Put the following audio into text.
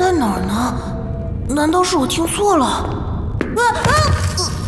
在哪儿呢？难道是我听错了？